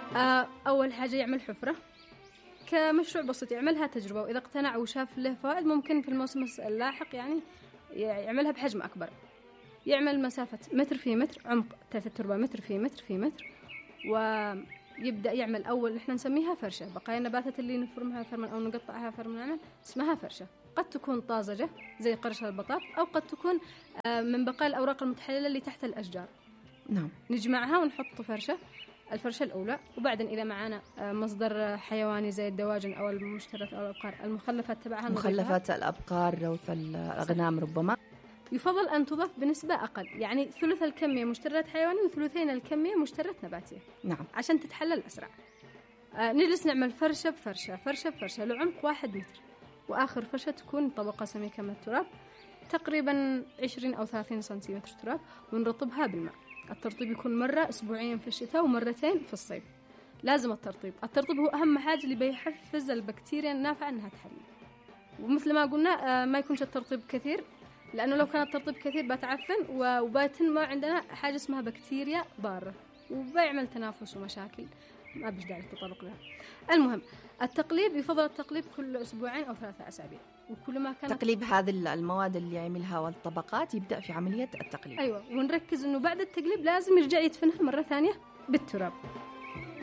أول حاجة يعمل حفرة كمشروع بسيط، يعملها تجربة، وإذا اقتنع وشاف له فوائد ممكن في الموسم اللاحق يعني يعملها بحجم أكبر. يعمل مسافة متر في متر، عمق تحت التربة متر في متر في متر، ويبدأ يعمل أول إحنا نسميها فرشة. بقايا النباتات اللي نفرمها فرما أو نقطعها فرما نعمل اسمها فرشة. قد تكون طازجة زي قرش البطاط، أو قد تكون من بقايا الأوراق المتحللة اللي تحت الأشجار. نعم. نجمعها ونحط فرشة، الفرشة الأولى. وبعدين إذا معنا مصدر حيواني زي الدواجن أو المشتريات أو الأبقار، المخلفات تبعها مخلفات الأبقار، روث الأغنام ربما يفضل أن تضاف بنسبة أقل، يعني ثلث الكمية مشتريات حيواني وثلثين الكمية مشتريات نباتية. نعم. عشان تتحلل أسرع. نجلس نعمل فرشة بفرشة، فرشة بفرشة لعمق 1 متر، وآخر فرشة تكون طبقة سميكة من التراب تقريبا 20 أو 30 سنتيمتر تراب، ونرطبها بالماء. الترطيب يكون مرة أسبوعيا في الشتاء ومرتين في الصيف. لازم الترطيب هو أهم حاجة اللي بيحفز البكتيريا النافعة أنها تحلل. ومثل ما قلنا ما يكونش الترطيب كثير، لأنه لو كان الترطيب كثير بتعفن وبتنمو عندنا حاجة اسمها بكتيريا ضارة وبيعمل تنافس ومشاكل ما بيش داعي التطرق لها. المهم التقليب، يفضل التقليب كل أسبوعين أو 3 أسابيع. وكل ما كان تقليب هذه المواد اللي يعملها والطبقات يبدأ في عملية التقليب. أيوة، ونركز إنه بعد التقليب لازم يرجع يدفنها مرة ثانية بالتراب.